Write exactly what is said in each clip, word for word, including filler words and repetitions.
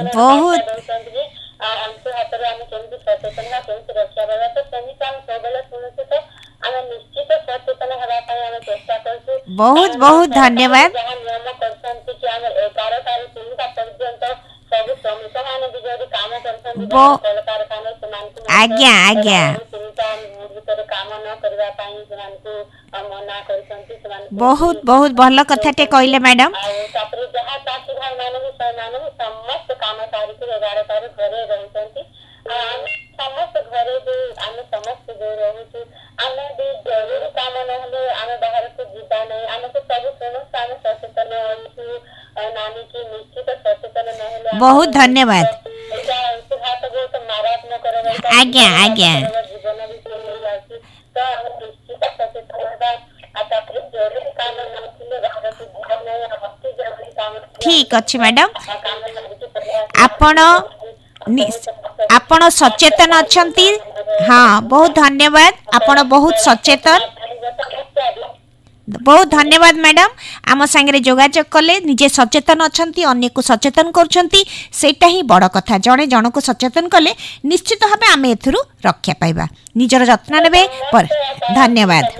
बहुत हमसे हाथ आम केमती सचेतन हाँ केमती रक्षा पाइबा तो सेमिति आम सब शुणुचे तो आम निश्चित सचेतन होगापी चेष्टा कर बहुत बहुत धन्यवाद जहाँ नियम करछंती कि आम एगार तार तीनटा पर्यंत सब श्रमिक मैंने भी जो काम करछंती कल कारखाना से आज्ञा आज्ञा तीनटा भीतर काम न करबा पई सेमानकु मना करछंती सेमानकु बहुत बहुत भल कथाटे कहले मैडम आ तापर जहाँ चाषी भाई माने भी माने भी समस्त काम तारीख एगार तारीख घरे रहछंती आम समस्त घरे जो आम समस्त जो रहछु आम भी जरूरी काम न हले आम बाहर को जीवा नहीं आम तो सब सुनो आम सचेतन होछु नानी की निश्चित सचेतन न हले बहुत धन्यवाद एटा सुहात जो तो मारात्मक करबा आज्ञा आज्ञा जीवन भी चली जाछि तो आम निश्चित सचेतन होबा आ तापर जरूरी काम न हले बाहर को जीवा नहीं अति जरूरी काम ठीक अछि मैडम आपण आपण सचेतन अछंती हाँ बहुत धन्यवाद आपण बहुत सचेतन बहुत धन्यवाद मैडम आम सांगे जोगाजोग कले निजे सचेतन अछंती अन्य को सचेतन करछंती सेटा ही बड़ कथा जणे जण को सचेतन कले निश्चित भाबे आमे एथुरु रक्षा पाइबा निजर जत्न नेबे पर धन्यवाद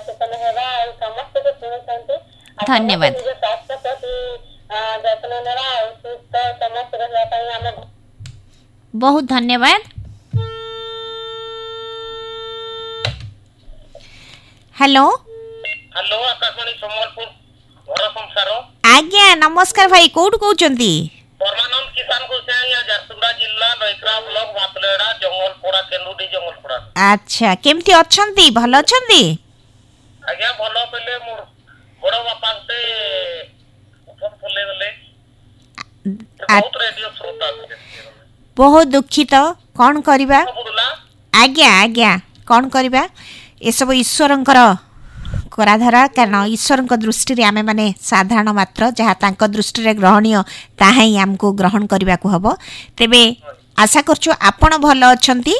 धन्यवाद बहुत धन्यवाद हेलो हेलो आकाशवाणी संबलपुर घर संसार आज्ञा नमस्कार भाई कोठ कहउचंती परमानंद किसान को से या झारसुगुड़ा जिल्ला नयक्रा ब्लॉक भातलेड़ा जंगलपड़ा केनुडी जंगलपड़ा अच्छा केमती अछंती भलो अछंती आज्ञा भलो पले मोर बड़ बापा से फोन फले गले बहुत रेडियो श्रोता थे बहुत दुखित कौन करिबा आज्ञा आज्ञा कौन करिबा ए सब ईश्वरंकर कराधारा कारण ईश्वरंक दृष्टि रे आमे माने साधारण मात्र जहाँ तांक दृष्टि रे ग्रहणीय ताहा ही हमको ग्रहण करबा को हबो तेबे आशा करछु आपण भलो अछंती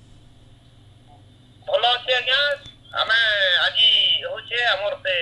भलो अछि आज्ञा आमे आजी होचे हमर से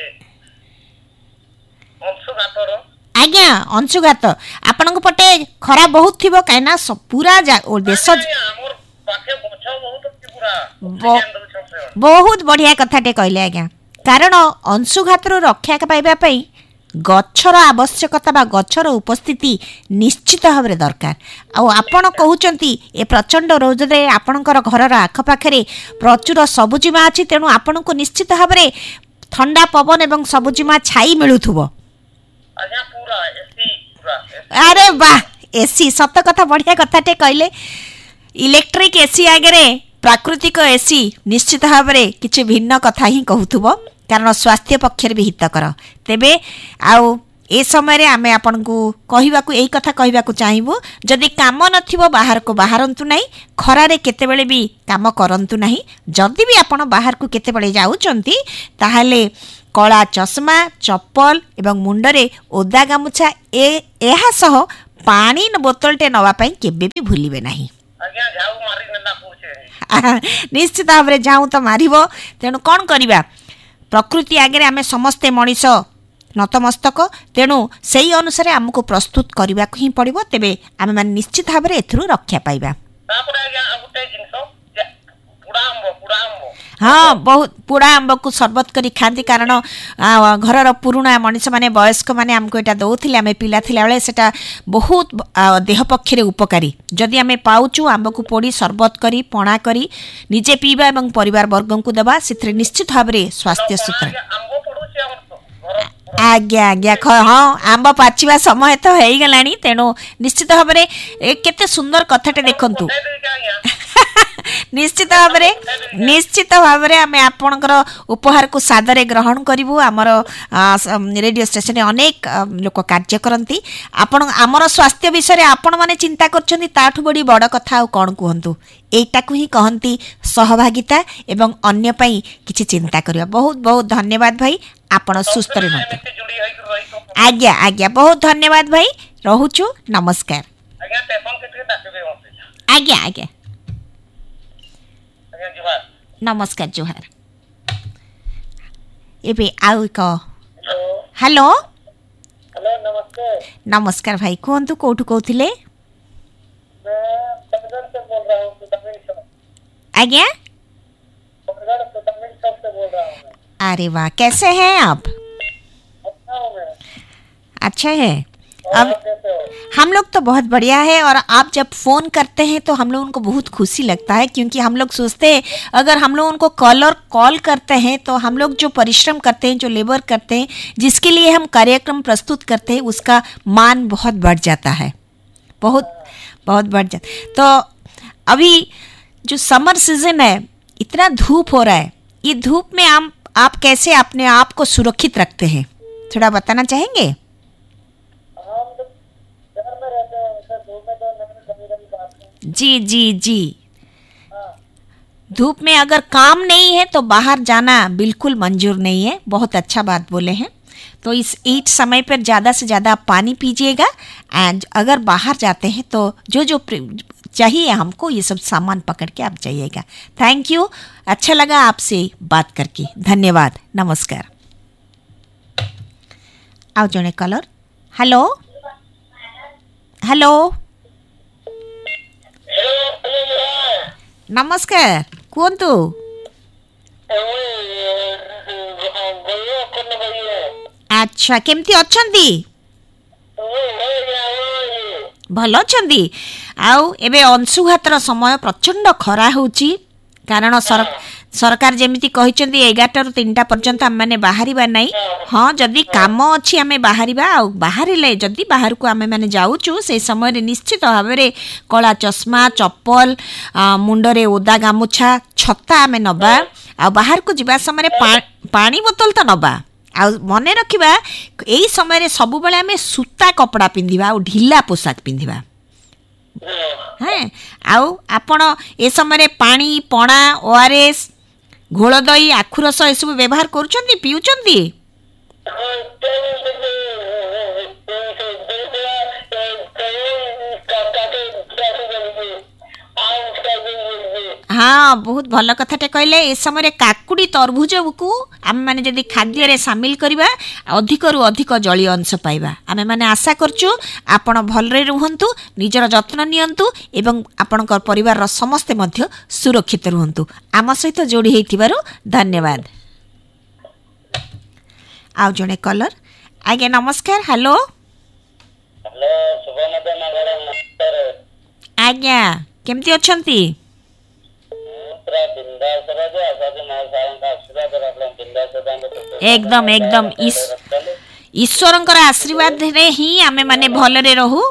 अंशुघातर आज्ञा अंशुघात आपण पटे खरा बहुत थिबो काइना पूरा देश हमर पाखे बछ बहुत अछि पूरा बहुत बढ़िया कथाटे कहले आज्ञा कारण अंशुघातर रक्षा पाइबा पई गच्छर आवश्यकता बा गच्छर उपस्थिति निश्चित भाव दरकार आपण कहउचंती ए प्रचंड रोज रे आपणकर घरर आखपाखरे प्रचुर सबुजिमा अछि तेणु आपण को निश्चित भाव ठंडा पवन एवं सबुजिमा छाई मिलुथुबो आज्ञा पूरा एसी पूरा अरे वाह एसी सत कथा बढ़िया कथाटे कहले इलेक्ट्रिक एसी आगरे प्राकृतिक एसी निश्चित भाव में किसी भिन्न कथा ही कहूथुबो कारण स्वास्थ्य पक्षर भी हितकर तेबे आउ ए समय आमे आपन को कहिबा को एई कथा कहिबा को चाहिबो जदि काम नथिबो बाहर को बाहरंतु नाही खरा रे केते बेले भी काम करंतु नाही जदि भी आपन बाहर को केते बेले जाउचंती ताहाले कला चश्मा चप्पल एवं मुंडरे ओदा गामुछा ए एहा सह पानी बोतलटे नवा पई केबे भी भूलिबे नाही आज्ञा जाऊ मारी नना पूछे निश्चित भाव में जाऊँ तो मारिबो तेणु कौन करिबा प्रकृति आगे आमे समस्ते मनीष नतमस्तक तेणु सेही अनुसार आमको प्रस्तुत करने ही पड़ो तेबे आमे माने निश्चित भाव में एथुरु रक्षा पाइबा हाँ बहुत पुड़ा आंब को शरबत करी खाती कारण घर पुराणा मनीष माने वयस्क माने आमको एटा दौथिले आमे पिला थिला बेले सेटा बहुत देह पक्षरे उपकारी जदि आमे पाउचु आंब को पोड़ी शरबत करी पणा करी निजे पीबा एवं परिवार वर्ग को देबा सिथरे निश्चित भाव में स्वास्थ्य सूत्र आज्ञा आज्ञा हाँ आंब पाचिबा समय तो हो गलानी तेणु निश्चित भाव में केते सुंदर कथाटे देखंतु निश्चित भाव में निश्चित भाव में आम आपणकर उपहार को सादरे ग्रहण करूँ आमर रेडियो स्टेशन अनेक लोक कार्य करती आपण आमर स्वास्थ्य विषय आपण माने चिंता करछंती ताठू बड़ी बड़ कथा कौन कहतु एटा को ही कहती सहभागिता एवं अन्य पई किछि चिंता करिया बहुत बहुत धन्यवाद भाई आपण सुस्थ रहतु आज्ञा आज्ञा बहुत धन्यवाद भाई रहुछु नमस्कार आज्ञा आज्ञा नमस्कार जोहार एबे आउ एक हेलो हेलो नमस्ते नमस्कार भाई कहतु कोठु कहथिले मैं बरगढ़ से बोल रहा हूँ, सुदामिन चौक। आज्ञा बरगढ़ सुदामिन चौक से बोल रहा हूँ मैं। अरे वाह, कैसे हैं आप? अच्छा हूँ मैं। अच्छा है। और अब आप कैसे हो? हम लोग तो बहुत बढ़िया है, और आप जब फ़ोन करते हैं तो हम लोग उनको बहुत खुशी लगता है, क्योंकि हम लोग सोचते हैं अगर हम लोग उनको कॉलर कॉल करते हैं तो हम लोग जो परिश्रम करते हैं, जो लेबर करते हैं, जिसके लिए हम कार्यक्रम प्रस्तुत करते हैं, उसका मान बहुत बढ़ जाता है, बहुत बहुत बढ़ जाता। तो अभी जो समर सीजन है, इतना धूप हो रहा है, ये धूप में आप आप कैसे अपने आप को सुरक्षित रखते हैं, थोड़ा बताना चाहेंगे? हम तो शहर में रहते हैं, सर धूप में तो नहीं कभी कभी बात नहीं। जी जी जी। हाँ, धूप में अगर काम नहीं है तो बाहर जाना बिल्कुल मंजूर नहीं है। बहुत अच्छा बात बोले हैं। तो इस ईट समय पर ज़्यादा से ज़्यादा आप पानी पीजिएगा, एंड अगर बाहर जाते हैं तो जो जो प्र- चाहिए हमको, ये सब सामान पकड़ के आप जाइएगा। थैंक यू, अच्छा लगा आपसे बात करके, धन्यवाद, नमस्कार। आओ जने कलर। हेलो हेलो नमस्कार, कुहतु। अच्छा, केमती अछंती? ଭଲ ଅଛନ୍ତି? ଆଉ ଏବେ ଅଂଶୁଘାତର ସମୟ, ପ୍ରଚଣ୍ଡ ଖରା ହେଉଛି, କାରଣ ସର- ସରକାର ଯେମିତି କହିଛନ୍ତି ଏଗାରଟାରୁ ତିନିଟା ପର୍ଯ୍ୟନ୍ତ ଆମେମାନେ ବାହାରିବା ନାହିଁ। ହଁ, ଯଦି କାମ ଅଛି ଆମେ ବାହାରିବା, ଆଉ ବାହାରିଲେ ଯଦି ବାହାରକୁ ଆମେମାନେ ଯାଉଛୁ ସେଇ ସମୟରେ ନିଶ୍ଚିତ ଭାବରେ କଳା ଚଷମା, ଚପଲ, ଆ, ମୁଣ୍ଡରେ ଓଦା ଗାମୁଛା, ଛତା ଆମେ ନେବା, ଆଉ ବାହାରକୁ ଯିବା ସମୟରେ ପା- ପାଣି ବୋତଲ ତ ନେବା। ଆଉ ମନେ ରଖିବା, ଏଇ ସମୟରେ ସବୁବେଳେ ଆମେ ସୂତା କପଡ଼ା ପିନ୍ଧିବା ଆଉ ଢିଲା ପୋଷାକ ପିନ୍ଧିବା। ହଁ, ଆଉ ଆପଣ ଏ ସମୟରେ ପାଣି, ପଣା, ଓ ଆର୍ ଏସ୍, ଘୋଳ ଦହି, ଆଖୁ ରସ ଏସବୁ ବ୍ୟବହାର କରୁଛନ୍ତି, ପିଉଛନ୍ତି? ହଁ, ବହୁତ ଭଲ କଥାଟେ କହିଲେ। ଏ ସମୟରେ କାକୁଡ଼ି, ତରଭୁଜକୁ ଆମେମାନେ ଯଦି ଖାଦ୍ୟରେ ସାମିଲ କରିବା, ଅଧିକରୁ ଅଧିକ ଜଳୀୟ ଅଂଶ ପାଇବା। ଆମେମାନେ ଆଶା କରୁଛୁ ଆପଣ ଭଲରେ ରୁହନ୍ତୁ, ନିଜର ଯତ୍ନ ନିଅନ୍ତୁ, ଏବଂ ଆପଣଙ୍କ ପରିବାରର ସମସ୍ତେ ମଧ୍ୟ ସୁରକ୍ଷିତ ରୁହନ୍ତୁ। ଆମ ସହିତ ଯୋଡ଼ି ହୋଇଥିବାରୁ ଧନ୍ୟବାଦ। ଆଉ ଜଣେ କଲର। ଆଜ୍ଞା ନମସ୍କାର। ହ୍ୟାଲୋ ହ୍ୟାଲୋ, ଶୁଭମଧ୍ୟ ମ୍ୟାଡାମ, ନମସ୍କାର। ଆଜ୍ଞା, କେମିତି ଅଛନ୍ତି? ମୁଁ ପୁରା ବିନ୍ଦାସର ଯେ ଆଜି ମୋ ସାରଙ୍କ ଆଶୀର୍ବାଦରେ ଆପଣ ବିନ୍ଦାସ ଏକଦମ ଏକଦମ ଇସ୍- ଈଶ୍ୱରଙ୍କର ଆଶୀର୍ବାଦରେ ହିଁ ଆମେମାନେ ଭଲରେ ରହୁ।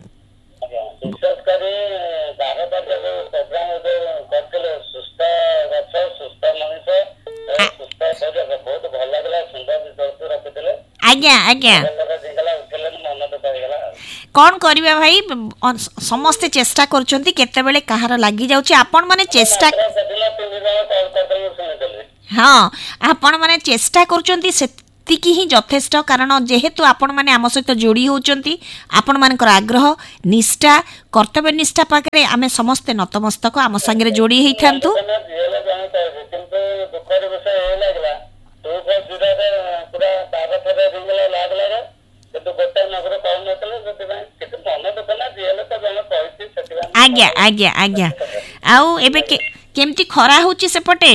ବିଶେଷ କରି ଭାରତରେ ଯୋଉ ପ୍ରୋଗ୍ରାମ ଯୋଉ କରିଥିଲେ, ସୁସ୍ଥ ଗଛ, ସୁସ୍ଥ ମଣିଷ, ଆ- ସୁସ୍ଥ ପରିବେଶ, ବହୁତ ଭଲ ଲାଗିଲା। ସୁନ୍ଦର ବିଷୟକୁ ରଖିଥିଲେ। ଆଜ୍ଞା ଆଜ୍ଞା ଜିନିଷଟା ଉଠିଲେନି, ମନ ଦୁଃଖ ହେଇଗଲା ଆଉ। କ'ଣ କରିବା ଭାଇ, ଅ- ସମସ୍ତେ ଚେଷ୍ଟା କରୁଛନ୍ତି, କେତେବେଳେ କାହାର ଲାଗିଯାଉଛି। ଆପଣମାନେ ଚେଷ୍ଟା ମାତ୍ର ସେଦିନ ତିନି ଜଣ କଲ୍ କରିଥିଲେ, ମୁଁ ଶୁଣିଥିଲି। ହଁ, ଆପଣମାନେ ଚେଷ୍ଟା କରୁଛନ୍ତି, ସେତିକି ହିଁ ଯଥେଷ୍ଟ। କାରଣ ଯେହେତୁ ଆପଣମାନେ ଆମ ସହିତ ଯୋଡ଼ି ହେଉଛନ୍ତି, ଆପଣମାନଙ୍କର ଆଗ୍ରହ, ନିଷ୍ଠା, କର୍ତ୍ତବ୍ୟ ନିଷ୍ଠା ପାଖରେ ଆମେ ସମସ୍ତେ ନତମସ୍ତକ, ଆମ ସାଙ୍ଗରେ ଯୋଡ଼ି ହେଇଥାନ୍ତୁ। ତମେ ଝିଅରେ ଜାଣିପାରିବି, କିନ୍ତୁ ଦୁଃଖର ବିଷୟ ଏ ଲାଗିଲା, ଟୁ ଫୋର୍ ଜିରୋରେ ପୁରା ବାର ଥର ରିଙ୍ଗିଲା ଲାଗିଲା, କିନ୍ତୁ ଗୋଟେ ନଗର କହୁନଥିଲେ, ସେଥିପାଇଁ କିଛି ମନ ଦୁଃଖ ନା, ଝିଅରେ ତ ଜଣେ କହିଛି, ସେଥିପାଇଁ ଆଜ୍ଞା ଆଜ୍ଞା ଆଜ୍ଞା। ଆଉ ଏବେ କେ- କେମିତି ଖରା ହେଉଛି ସେପଟେ?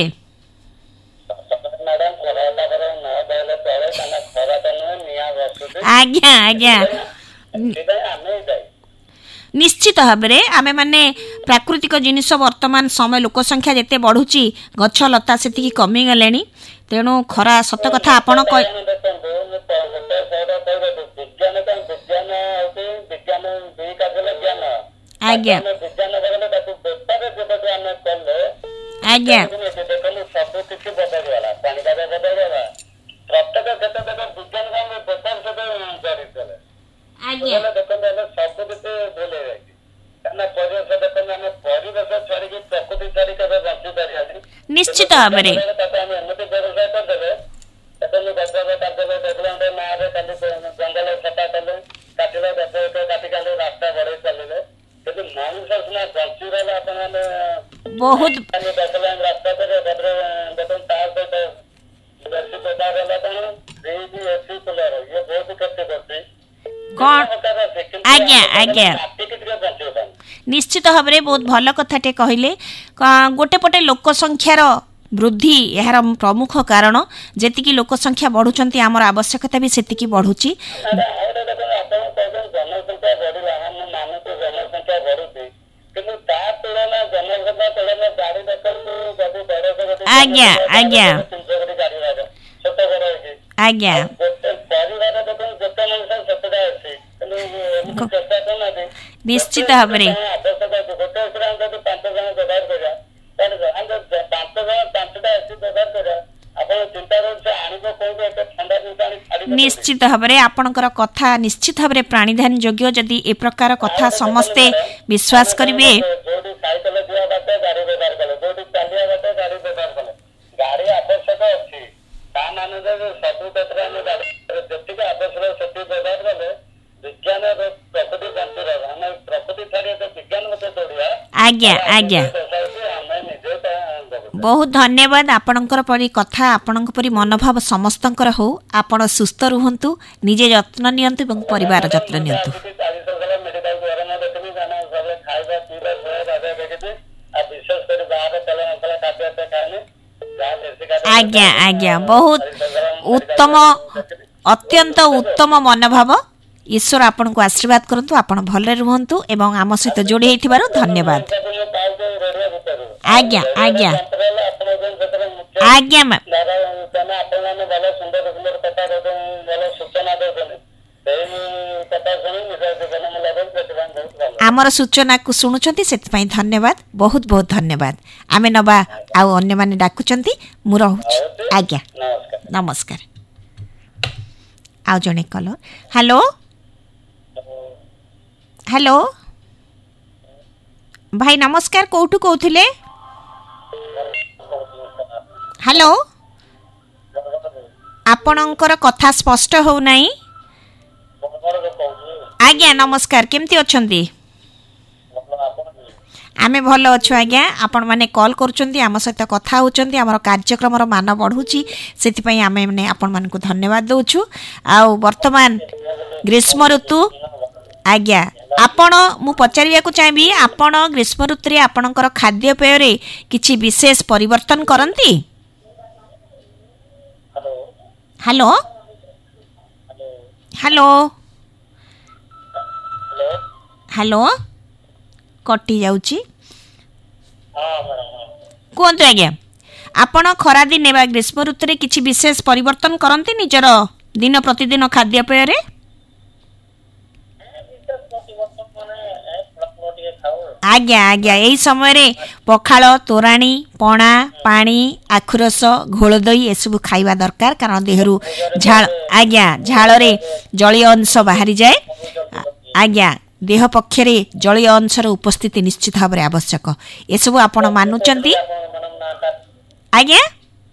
ମ୍ୟାଡାମ ଖରା ତାପରେ ନ ଦେଲେ ଚଳେ, କାହିଁକିନା ଖରା ତ ନୁହେଁ, ନିଆଁ ବସୁଛି। ଆଜ୍ଞା ଆଜ୍ଞା, ସେଥିପାଇଁ ଆମେ ଯାଇ ନିଶ୍ଚିତ ଭାବରେ ଆମେମାନେ ପ୍ରାକୃତିକ ଜିନିଷ, ବର୍ତ୍ତମାନ ସମୟ ଲୋକ ସଂଖ୍ୟା ଯେତେ ବଢ଼ୁଛି, ଗଛ ଲତା ସେତିକି କମିଗଲେଣି। ତେଣୁ ଖରା, ସତ କଥା ଆପଣ କହି ଦେଖନ୍ତୁ, ମୁଁ ତ ଗୋଟେ ସହିତ କହିଦେବି, ବିଜ୍ଞାନ ପାଇଁ ବିଜ୍ଞାନ ହଉଛି ବିଜ୍ଞାନ ଦୁଇ କାର୍ଯ୍ୟ ଜ୍ଞାନ। ଆଜ୍ଞା ଆମେ ବିଜ୍ଞାନ କହିଲେ ତାକୁ ବେପାର ଯେବେଠୁ ଆମେ କଲେ, ଆଜ୍ଞା ଦେଖନ୍ତୁ ସବୁ କିଛି ବଦଳିଗଲା, ପାଣିପାଗ ବଦଳିଗଲା, ପ୍ରତ୍ୟେକ କ୍ଷେତ୍ରରେ ବିଜ୍ଞାନ ଆମେ ବେପାର ସହିତ ଜଡ଼ିତ ହେଲେ। ଆଜ୍ଞା ଦେଖନ୍ତୁ ଆମେ ସବୁ କିଛି ଭୁଲ ହେଇଯାଇଛି, କାହିଁକିନା ପରିବେଶ ଦେଖନ୍ତୁ, ଆମେ ପରିବେଶ ଛାଡିକି ପ୍ରକୃତି ଛାଡି କେବେ ବଞ୍ଚି ପାରିବାନି। ନିଶ୍ଚିତ ଭାବରେ ତାକୁ ଆମେ ଏମିତି ବ୍ୟବସାୟ କରିଦେବେ, ଦେଖନ୍ତୁ ଗଛ କାଟିଲେ, ଡେଭଲପମେଣ୍ଟ ନାଁରେ କାଲି ଜଙ୍ଗଲ ସଫା କଲେ, କାଟିଲେ, ଗଛ କାଟି କାଟି ରାସ୍ତା ବଢେଇ ଚାଲିଲେ, କିନ୍ତୁ ମଣିଷ ସିନା ବଞ୍ଚି ରହିଲେ। ଆପଣମାନେ ବହୁତ ଦଶ ଲାଇନ ରାସ୍ତା କଲେ, ତାପରେ ଦେଖନ୍ତୁ ତା ସହିତ ବେଶୀ ବ୍ୟବହାର ହେଲା କଣ, ଫ୍ରିଜ, ଏସି, କୁଲର, ଇଏ ବହୁତ କ୍ଷତି କରୁଛି। କ'ଣ? ଆଜ୍ଞା ଆଜ୍ଞା, କାଟିକି ଟିକେ ବଞ୍ଚିବ ପାଇଁ ନିଶ୍ଚିତ ଭାବରେ ବହୁତ ଭଲ କଥାଟେ କହିଲେ। ଗୋଟେ ପଟେ ଲୋକ ସଂଖ୍ୟାର ବୃଦ୍ଧି ଏହାର ପ୍ରମୁଖ କାରଣ, ଯେତିକି ଲୋକ ସଂଖ୍ୟା ବଢୁଛନ୍ତି ଆମର ଆବଶ୍ୟକତା ବି ସେତିକି ବଢୁଛି। ଆଜ୍ଞା ଆଜ୍ଞା ଆଜ୍ଞା ନିଶ୍ଚିତ ଭାବରେ ନିଶ୍ଚିତ ଭାବରେ ଆପଣଙ୍କର କଥା ନିଶ୍ଚିତ ଭାବରେ ପ୍ରାଣୀଧାନ ଯୋଗ୍ୟ। ଯଦି ଏ ପ୍ରକାର କଥା ସମସ୍ତେ ବିଶ୍ୱାସ କରିବେ, ଆଜ୍ଞା ଆଜ୍ଞା ବହୁତ ଧନ୍ୟବାଦ। ଆପଣଙ୍କର ପରି କଥା, ଆପଣଙ୍କ ପରି ମନୋଭାବ ସମସ୍ତଙ୍କର ହଉ। ଆପଣ ସୁସ୍ଥ ରୁହନ୍ତୁ, ନିଜେ ଯତ୍ନ ନିଅନ୍ତୁ ଏବଂ ପରିବାର ଯତ୍ନ ନିଅନ୍ତୁ। ଆଜ୍ଞା ଆଜ୍ଞା ବହୁତ ଉତ୍ତମ, ଅତ୍ୟନ୍ତ ଉତ୍ତମ ମନୋଭାବ। ଈଶ୍ୱର ଆପଣଙ୍କୁ ଆଶୀର୍ବାଦ କରନ୍ତୁ, ଆପଣ ଭଲରେ ରୁହନ୍ତୁ ଏବଂ ଆମ ସହିତ ଯୋଡ଼ି ହୋଇଥିବାରୁ ଧନ୍ୟବାଦ। ଆଜ୍ଞା ଆଜ୍ଞା ଆଜ୍ଞା ମ୍ୟାମ୍ ଆମର ସୂଚନାକୁ ଶୁଣୁଛନ୍ତି, ସେଥିପାଇଁ ଧନ୍ୟବାଦ, ବହୁତ ବହୁତ ଧନ୍ୟବାଦ। ଆମେ ନେବା, ଆଉ ଅନ୍ୟମାନେ ଡାକୁଛନ୍ତି, ମୁଁ ରହୁଛି। ଆଜ୍ଞା ନମସ୍କାର। ଆଉ ଜଣେ କଲ। ହ୍ୟାଲୋ ହ୍ୟାଲୋ ଭାଇ ନମସ୍କାର, କୋଉଠୁ କହୁଥିଲେ? ହ୍ୟାଲୋ, ଆପଣଙ୍କର କଥା ସ୍ପଷ୍ଟ ହଉନାହିଁ। ଆଜ୍ଞା ନମସ୍କାର, କେମିତି ଅଛନ୍ତି? ଆମେ ଭଲ ଅଛୁ ଆଜ୍ଞା। ଆପଣମାନେ କଲ୍ କରୁଛନ୍ତି, ଆମ ସହିତ କଥା ହେଉଛନ୍ତି, ଆମର କାର୍ଯ୍ୟକ୍ରମର ମାନ ବଢ଼ୁଛି, ସେଥିପାଇଁ ଆମେ ମାନେ ଆପଣମାନଙ୍କୁ ଧନ୍ୟବାଦ ଦେଉଛୁ। ଆଉ ବର୍ତ୍ତମାନ ଗ୍ରୀଷ୍ମ ଋତୁ, ଆଜ୍ଞା ଆପଣ, ମୁଁ ପଚାରିବାକୁ ଚାହିଁବି, ଆପଣ ଗ୍ରୀଷ୍ମ ଋତୁରେ ଆପଣଙ୍କର ଖାଦ୍ୟପେୟରେ କିଛି ବିଶେଷ ପରିବର୍ତ୍ତନ କରନ୍ତି? ହ୍ୟାଲୋ ହ୍ୟାଲୋ ହ୍ୟାଲୋ କଟି ଯାଉଛି, କୁହନ୍ତୁ ଆଜ୍ଞା। ଆପଣ ଖରାଦିନେ ବା ଗ୍ରୀଷ୍ମ ଋତୁରେ କିଛି ବିଶେଷ ପରିବର୍ତ୍ତନ କରନ୍ତି ନିଜର ଦିନ ପ୍ରତିଦିନ ଖାଦ୍ୟପେୟରେ? ଆଜ୍ଞା ଆଜ୍ଞା ଏଇ ସମୟରେ ପଖାଳ, ତୋରାଣୀ, ପଣା, ପାଣି, ଆଖୁରସ, ଘୋଳଦହି ଏସବୁ ଖାଇବା ଦରକାର, କାରଣ ଦେହରୁ ଝାଳ, ଆଜ୍ଞା ଝାଳରେ ଜଳୀୟ ଅଂଶ ବାହାରିଯାଏ। ଆଜ୍ଞା ଦେହ ପକ୍ଷରେ ଜଳୀୟ ଅଂଶର ଉପସ୍ଥିତି ନିଶ୍ଚିତ ଭାବରେ ଆବଶ୍ୟକ। ଏସବୁ ଆପଣ ମାନୁଛନ୍ତି? ଆଜ୍ଞା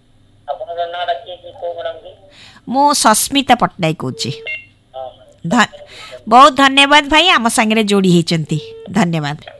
ମୁଁ ସସ୍ମିତା ପଟ୍ଟନାୟକ କହୁଛି। ବହୁତ ଧନ୍ୟବାଦ ଭାଇ, ଆମ ସାଙ୍ଗରେ ଯୋଡ଼ି ହେଇଛନ୍ତି, ଧନ୍ୟବାଦ।